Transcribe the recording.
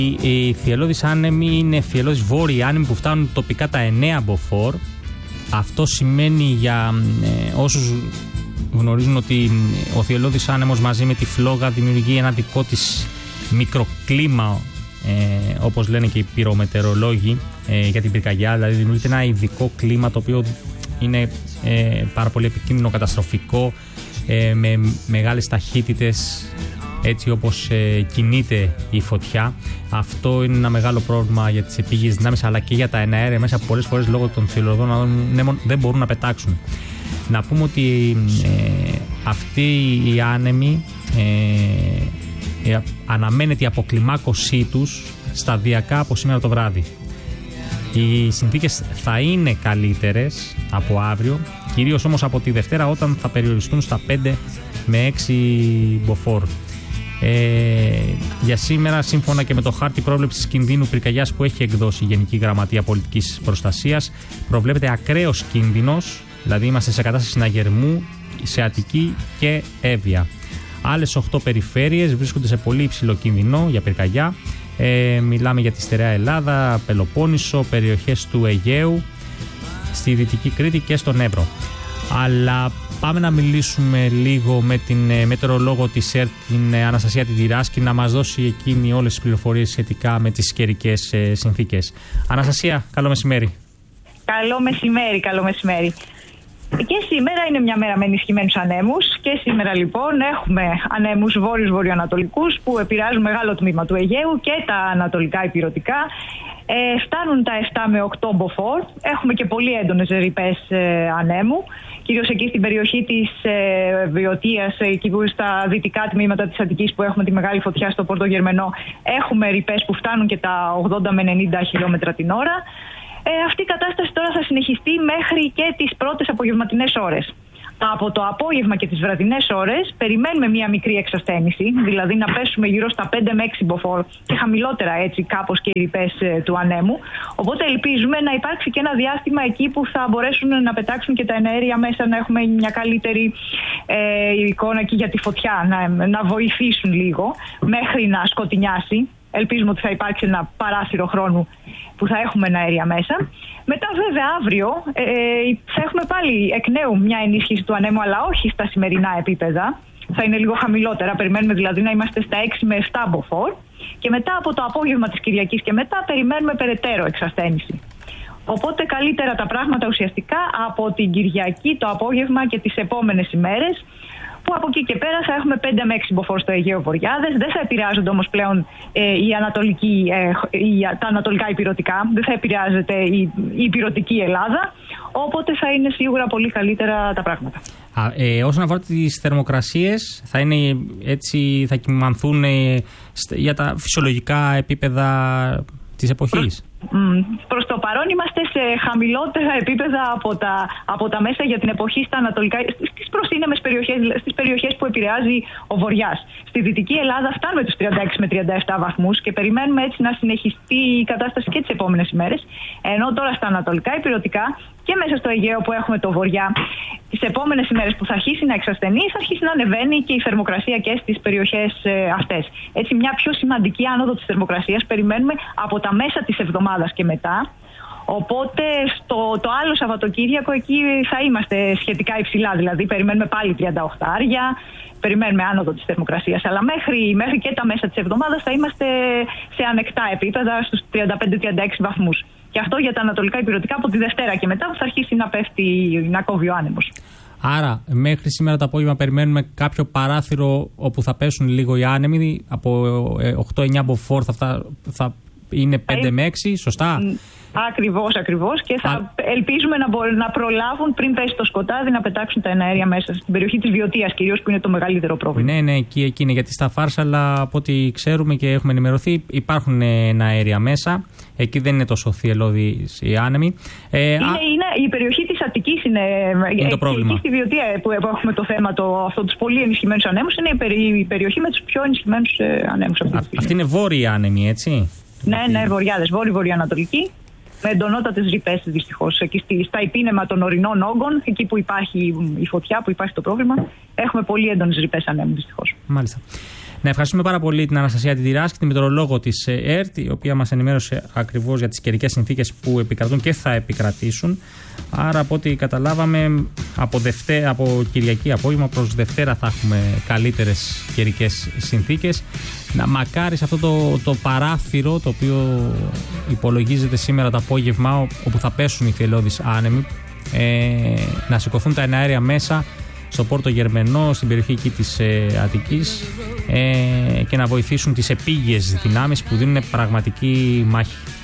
Οι θυελλώδεις άνεμοι είναι θυελλώδεις βόρειοι άνεμοι που φτάνουν τοπικά τα 9 μποφόρ. Αυτό σημαίνει για όσους γνωρίζουν ότι ο θυελλώδης άνεμος μαζί με τη φλόγα δημιουργεί ένα δικό της μικροκλίμα, όπως λένε και οι πυρομετεωρολόγοι για την πυρκαγιά. Δηλαδή δημιουργείται ένα ειδικό κλίμα το οποίο είναι πάρα πολύ επικίνδυνο, καταστροφικό, με μεγάλες ταχύτητες, έτσι όπως κινείται η φωτιά. Αυτό είναι ένα μεγάλο πρόβλημα για τις επίγειες δυνάμεις αλλά και για τα εναέρια μέσα που πολλές φορές λόγω των θυελλωδών ανέμων δεν μπορούν να πετάξουν. Να πούμε ότι αυτοί οι άνεμοι αναμένεται η αποκλιμάκωσή τους σταδιακά από σήμερα το βράδυ. Οι συνθήκες θα είναι καλύτερες από αύριο, κυρίως όμως από τη Δευτέρα όταν θα περιοριστούν στα 5 με 6 μποφόρ. Για σήμερα, σύμφωνα και με το χάρτη πρόβλεψης κινδύνου πυρκαγιάς που έχει εκδώσει η Γενική Γραμματεία Πολιτικής Προστασίας, προβλέπεται ακραίος κίνδυνος, δηλαδή είμαστε σε κατάσταση συναγερμού σε Αττική και Εύβοια. Άλλες 8 περιφέρειες βρίσκονται σε πολύ υψηλό κίνδυνο για πυρκαγιά. Μιλάμε για τη Στερεά Ελλάδα, Πελοπόννησο, περιοχές του Αιγαίου, στη Δυτική Κρήτη και στον Εύρο. Αλλά πάμε να μιλήσουμε λίγο με την μετεωρολόγο της ΕΡΤ, την Αναστασία την Τυράσκη, να μας δώσει εκείνη όλες τις πληροφορίες σχετικά με τις καιρικές συνθήκες. Αναστασία, καλό μεσημέρι. Καλό μεσημέρι, καλό μεσημέρι. Και σήμερα είναι μια μέρα με ενισχυμένους ανέμους και σήμερα λοιπόν έχουμε ανέμους βόρειος-βορειοανατολικούς που επηρεάζουν μεγάλο τμήμα του Αιγαίου και τα ανατολικά ηπειρωτικά. Φτάνουν τα 7 με 8 μποφόρ. Έχουμε και πολύ έντονες ρηπές ανέμου, κυρίως εκεί στην περιοχή της Βιωτίας, εκεί που στα δυτικά τμήματα της Αττικής που έχουμε τη μεγάλη φωτιά στο Πόρτο Γερμενό, έχουμε ρηπές που φτάνουν και τα 80 με 90 χιλιόμετρα την ώρα. Αυτή η κατάσταση τώρα θα συνεχιστεί μέχρι και τις πρώτες απογευματινές ώρες. Από το απόγευμα και τις βραδινές ώρες περιμένουμε μια μικρή εξασθένηση, δηλαδή να πέσουμε γύρω στα 5 με 6 μποφόρ και χαμηλότερα έτσι κάπως και οι ρηπές του ανέμου. Οπότε ελπίζουμε να υπάρξει και ένα διάστημα εκεί που θα μπορέσουν να πετάξουν και τα εναέρια μέσα, να έχουμε μια καλύτερη εικόνα εκεί για τη φωτιά, να βοηθήσουν λίγο μέχρι να σκοτεινιάσει. Ελπίζουμε ότι θα υπάρξει ένα παράθυρο χρόνου που θα έχουμε αέρια μέσα. Μετά βέβαια αύριο θα έχουμε πάλι εκ νέου μια ενίσχυση του ανέμου, αλλά όχι στα σημερινά επίπεδα. Θα είναι λίγο χαμηλότερα. Περιμένουμε δηλαδή να είμαστε στα 6 με 7 μποφόρ. Και μετά από το απόγευμα της Κυριακής και μετά περιμένουμε περαιτέρω εξασθένηση. Οπότε καλύτερα τα πράγματα ουσιαστικά από την Κυριακή το απόγευμα και τις επόμενες ημέρες, που από εκεί και πέρα θα έχουμε 5 με 6 μποφόρ στο Αιγαίο Βορειάδες. Δεν θα επηρεάζονται όμως πλέον τα ανατολικά ηπειρωτικά, δεν θα επηρεάζεται η ηπειρωτική Ελλάδα, οπότε θα είναι σίγουρα πολύ καλύτερα τα πράγματα. Όσον αφορά τις θερμοκρασίες, θα είναι έτσι, θα κυμανθούν για τα φυσιολογικά επίπεδα της εποχής? Προς το παρόν είμαστε σε χαμηλότερα επίπεδα από τα μέσα για την εποχή στα ανατολικά, στις προσύνεμες περιοχές, στις περιοχές που επηρεάζει ο Βορειάς. Στη Δυτική Ελλάδα φτάνουμε τους 36 με 37 βαθμούς και περιμένουμε έτσι να συνεχιστεί η κατάσταση και τις επόμενες ημέρες. Ενώ τώρα στα ανατολικά ηπειρωτικά και μέσα στο Αιγαίο που έχουμε το Βορειά, τις επόμενες ημέρες που θα αρχίσει να εξασθενεί, θα αρχίσει να ανεβαίνει και η θερμοκρασία και στις περιοχές αυτές. Έτσι, μια πιο σημαντική άνοδο της θερμοκρασίας περιμένουμε από τα μέσα της εβδομάδας και μετά. Οπότε το άλλο Σαββατοκύριακο εκεί θα είμαστε σχετικά υψηλά, δηλαδή περιμένουμε πάλι 38 άρια, περιμένουμε άνοδο της θερμοκρασίας, αλλά μέχρι και τα μέσα της εβδομάδας θα είμαστε σε ανεκτά επίπεδα στους 35-36 βαθμούς. Και αυτό για τα ανατολικά ηπειρωτικά από τη Δευτέρα και μετά που θα αρχίσει να πέφτει, να κόβει ο άνεμος. Άρα, μέχρι σήμερα το απόγευμα περιμένουμε κάποιο παράθυρο όπου θα πέσουν λίγο οι άνεμοι, από 8-9 μποφόρ θα είναι 5 με 6, σωστά? Ακριβώς. Και θα ελπίζουμε να προλάβουν πριν πέσει το σκοτάδι να πετάξουν τα εναέρια μέσα στην περιοχή της Βιωτίας κυρίως, που είναι το μεγαλύτερο πρόβλημα. Ναι, εκεί είναι. Γιατί στα Φάρσαλα, από ό,τι ξέρουμε και έχουμε ενημερωθεί, υπάρχουν εναέρια μέσα. Εκεί δεν είναι τόσο θυελλώδεις οι άνεμοι. Είναι η περιοχή της Αττικής είναι το πρόβλημα. Εκεί στη Βιωτία που έχουμε το θέμα αυτό τους πολύ ενισχυμένους ανέμους, είναι η περιοχή με τους πιο ενισχυμένους ανέμους. Αυτή είναι βόρειοι άνεμοι, έτσι? Ναι, Βορειάδες, βόρειο-βορειοανατολική. Με εντονότατες ρηπές δυστυχώς. Εκεί στα υπήνεμα των ορεινών όγκων, εκεί που υπάρχει η φωτιά, που υπάρχει το πρόβλημα, έχουμε πολύ έντονες ρηπές ανέμου δυστυχώς. Μάλιστα. Να ευχαριστούμε πάρα πολύ την Αναστασία Τιτηράς και τη μετεωρολόγο της ΕΡΤ, η οποία μας ενημέρωσε ακριβώς για τις καιρικές συνθήκες που επικρατούν και θα επικρατήσουν. Άρα, από ό,τι καταλάβαμε, από Κυριακή απόγευμα προς Δευτέρα θα έχουμε καλύτερες καιρικές συνθήκες. Να μακάρι σε αυτό το παράθυρο το οποίο υπολογίζεται σήμερα το απόγευμα, όπου θα πέσουν οι θελώδεις άνεμοι, να σηκωθούν τα εναέρια μέσα στο Πόρτο Γερμενό, στην περιοχή εκεί της Αττικής, και να βοηθήσουν τις επίγειες δυνάμεις που δίνουν πραγματική μάχη.